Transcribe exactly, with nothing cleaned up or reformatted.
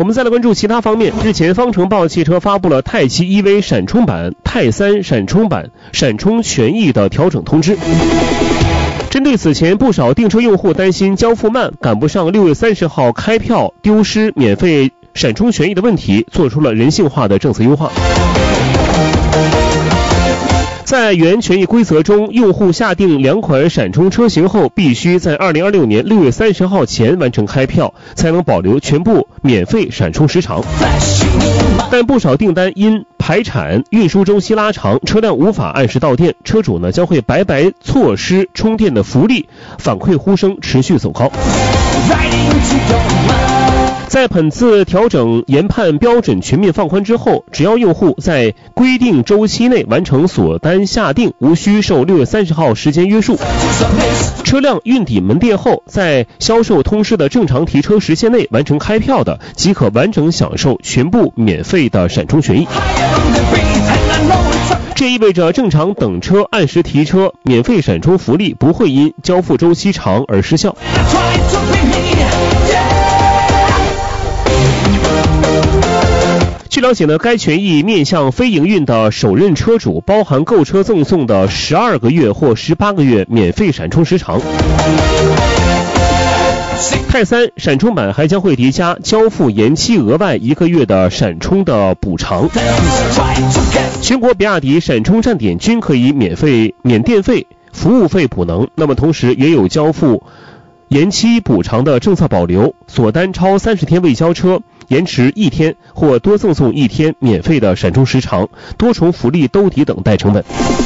我们再来关注其他方面。日前，方程豹汽车发布了泰七 E V 闪充版、泰三闪充版闪充权益的调整通知。针对此前不少订车用户担心交付慢、赶不上六月三十号开票、丢失免费闪充权益的问题，做出了人性化的政策优化。在原权益规则中，用户下定两款闪充车型后，必须在二零二六年六月三十号前完成开票，才能保留全部免费闪充时长。但不少订单因排产、运输周期拉长，车辆无法按时到店，车主呢将会白白错失充电的福利，反馈呼声持续走高。在本次调整研判标准全面放宽之后，只要用户在规定周期内完成锁单下定，无需受六月三十号时间约束。车辆运抵门店后，在销售通知的正常提车时限内完成开票的，即可完整享受全部免费的闪充权益。这意味着正常等车按时提车，免费闪充福利不会因交付周期长而失效。据了解呢，该权益面向非营运的首任车主，包含购车赠送的十二个月或十八个月免费闪充时长。泰三闪充版还将会叠加交付延期额外一个月的闪充的补偿。全国比亚迪闪充站点均可以免费免电费、服务费补能，那么同时也有交付延期补偿的政策保留，锁单超三十天未交车，延迟一天或多赠送一天免费的闪充时长，多重福利兜底等待成本。